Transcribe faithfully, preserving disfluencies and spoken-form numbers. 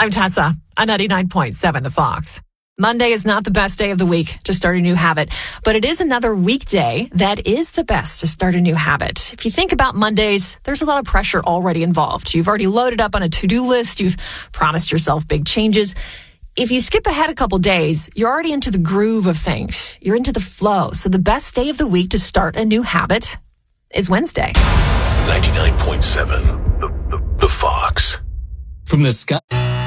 I'm Tessa on ninety-nine point seven The Fox. Monday is not the best day of the week to start a new habit, but it is another weekday that is the best to start a new habit. If you think about Mondays, there's a lot of pressure already involved. You've already loaded up on a to-do list. You've promised yourself big changes. If you skip ahead a couple days, you're already into the groove of things. You're into the flow. So the best day of the week to start a new habit is Wednesday. ninety-nine point seven The, the, the Fox. From the sky.